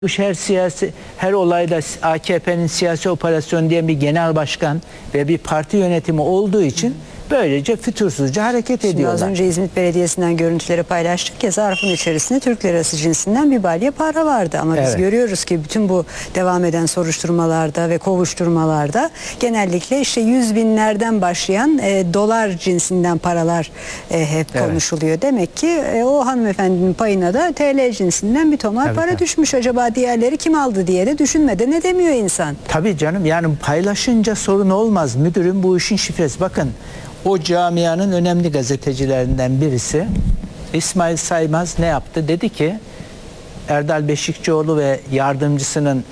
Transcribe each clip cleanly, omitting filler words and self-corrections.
Her olayda AKP'nin siyasi operasyon diye bir genel başkan ve bir parti yönetimi olduğu için böylece fütursuzca hareket ediyorlar. Az önce İzmit Belediyesi'nden görüntüleri paylaştık ya, zarfın içerisinde Türk lirası cinsinden bir balya para vardı. Ama biz görüyoruz ki bütün bu devam eden soruşturmalarda ve kovuşturmalarda genellikle işte 100 binlerden başlayan dolar cinsinden paralar hep konuşuluyor. Demek ki o hanımefendinin payına da TL cinsinden bir tomar para düşmüş. Acaba diğerleri kim aldı diye de düşünmeden edemiyor insan. Tabii canım, yani paylaşınca sorun olmaz. Müdürüm bu işin şifresi. Bakın, o camianın önemli gazetecilerinden birisi İsmail Saymaz ne yaptı? Dedi ki Erdal Beşikçioğlu ve yardımcısının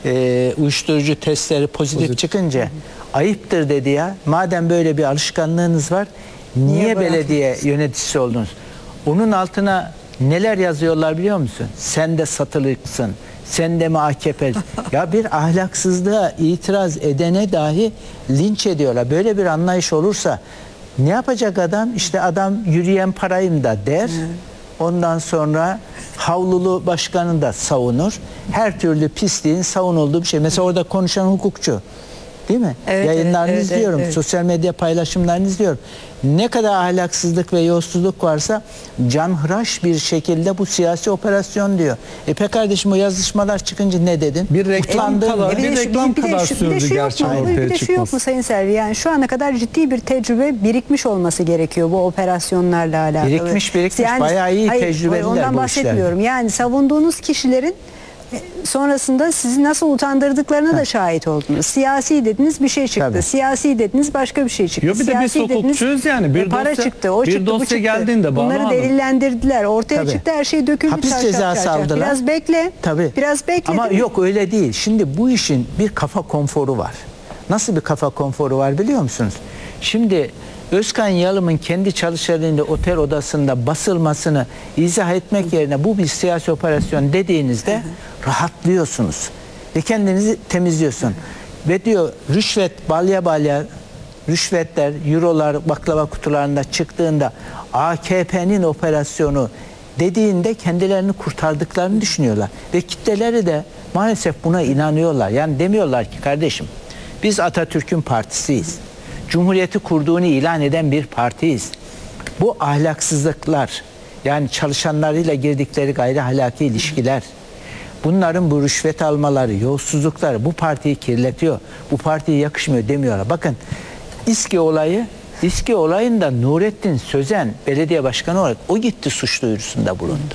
uyuşturucu testleri pozitif çıkınca ayıptır dedi ya. Madem böyle bir alışkanlığınız var, niye belediye yöneticisi oldunuz? Onun altına neler yazıyorlar biliyor musun? Sen de satılıksın. Sen de mi AKP? Ya bir ahlaksızlığa itiraz edene dahi linç ediyorlar. Böyle bir anlayış olursa ne yapacak adam? İşte adam yürüyen parayım da der. Ondan sonra havlulu başkanı da savunur. Her türlü pisliğin savunulduğu bir şey. Mesela orada konuşan hukukçu. Değil mi? Yayınlarını izliyorum. Sosyal medya paylaşımlarını izliyorum. Ne kadar ahlaksızlık ve yolsuzluk varsa canhıraş bir şekilde bu siyasi operasyon diyor. Pe kardeşim, o yazışmalar çıkınca ne dedin? Bir reklam kadar, bir reklam kadar sürdü gerçekten ortaya çıkması. Bir de şu yok mu Sayın Selvi? Yani şu ana kadar ciddi bir tecrübe birikmiş olması gerekiyor bu operasyonlarla alakalı. Birikmiş. Yani, bayağı iyi tecrübeliler ondan bahsetmiyorum. Yani savunduğunuz kişilerin sonrasında sizi nasıl utandırdıklarına da şahit oldunuz. Siyasi dediniz, bir şey çıktı. Siyasi dediniz, başka bir şey çıktı. Yok, bir de biz hukukçuyuz yani. Bir para dosya, çıktı, o bir çıktı, dosya bu çıktı. geldiğinde bunları delillendirdiler. Ortaya çıktı, her şey döküldü. Hapis cezası aldılar. Biraz bekle. Biraz bekle. Ama yok, öyle değil. Şimdi bu işin bir kafa konforu var. Nasıl bir kafa konforu var biliyor musunuz? Şimdi Özkan Yalım'ın kendi çalışanlarıyla otel odasında basılmasını izah etmek yerine bu bir siyasi operasyon dediğinizde rahatlıyorsunuz ve kendinizi temizliyorsun. Ve diyor rüşvet, balya rüşvetler, eurolar baklava kutularında çıktığında AKP'nin operasyonu dediğinde kendilerini kurtardıklarını düşünüyorlar. Ve kitleleri de maalesef buna inanıyorlar. Yani demiyorlar ki kardeşim, biz Atatürk'ün partisiyiz. Cumhuriyeti kurduğunu ilan eden bir partiyiz. Bu ahlaksızlıklar, yani çalışanlarıyla girdikleri gayri ahlaki ilişkiler, bunların bu rüşvet almaları, yolsuzlukları bu partiyi kirletiyor. Bu partiye yakışmıyor demiyorlar. Bakın İSKİ olayında Nurettin Sözen belediye başkanı olarak o gitti, suç duyurusunda bulundu.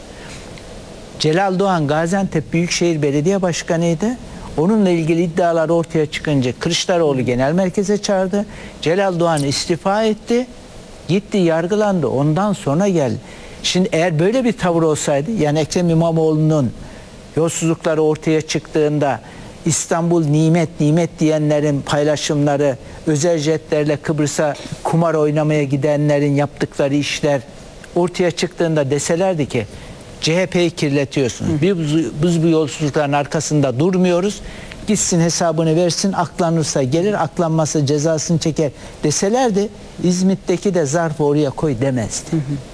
Celal Doğan Gaziantep Büyükşehir Belediye Başkanı'ydı. Onunla ilgili iddialar ortaya çıkınca Kılıçdaroğlu genel merkeze çağırdı. Celal Doğan istifa etti. Gitti, yargılandı. Ondan sonra geldi. Şimdi eğer böyle bir tavır olsaydı, yani Ekrem İmamoğlu'nun yolsuzlukları ortaya çıktığında İstanbul nimet diyenlerin paylaşımları, özel jetlerle Kıbrıs'a kumar oynamaya gidenlerin yaptıkları işler ortaya çıktığında deselerdi ki CHP'yi kirletiyorsunuz. Biz bu yolsuzlukların arkasında durmuyoruz. Gitsin hesabını versin, aklanırsa gelir, aklanmazsa cezasını çeker deselerdi, İzmit'teki de zarfı oraya koy demezdi.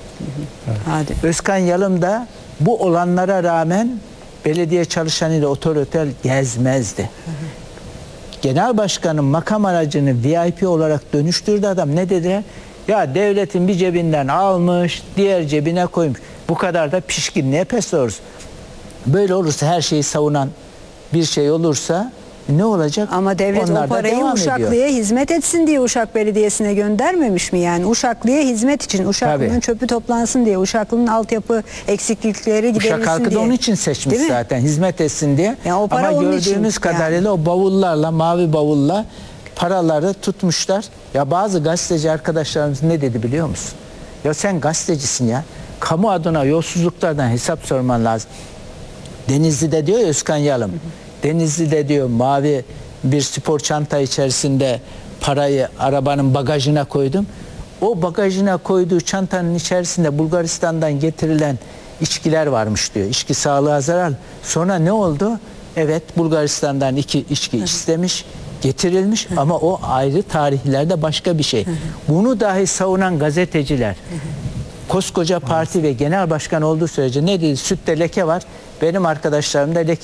Özkan Yalım da bu olanlara rağmen belediye çalışanıyla otel gezmezdi. Genel başkanın makam aracını VIP olarak dönüştürdü adam. Ne dediler? Ya devletin bir cebinden almış, diğer cebine koymuş. Bu kadar da pişkinliğe pes oluruz. Böyle olursa, her şeyi savunan bir şey olursa ne olacak? Ama devlet o parayı Uşaklı'ya hizmet etsin diye Uşak Belediyesi'ne göndermemiş mi? Yani Uşaklı'ya hizmet için, Uşaklı'nın çöpü toplansın diye, Uşaklı'nın altyapı eksiklikleri giderilsin diye. Uşak halkı da onun için seçmiş zaten, hizmet etsin diye. Yani o para ama onun gördüğümüz için, kadarıyla o bavullarla, mavi bavulla paraları tutmuşlar. Ya bazı gazeteci arkadaşlarımız ne dedi biliyor musun? Ya sen gazetecisin ya. Kamu adına yolsuzluklardan hesap sorman lazım. Denizli'de diyor ya Özkan Yalım. Denizli'de diyor mavi bir spor çanta içerisinde parayı arabanın bagajına koydum. O bagajına koyduğu çantanın içerisinde Bulgaristan'dan getirilen içkiler varmış diyor. İçki sağlığa zarar. Sonra ne oldu? Evet, Bulgaristan'dan içki istemiş, getirilmiş ama o ayrı tarihlerde başka bir şey. Bunu dahi savunan gazeteciler koskoca parti ve genel başkan olduğu sürece ne dedi? Sütte leke var. Benim arkadaşlarımda leke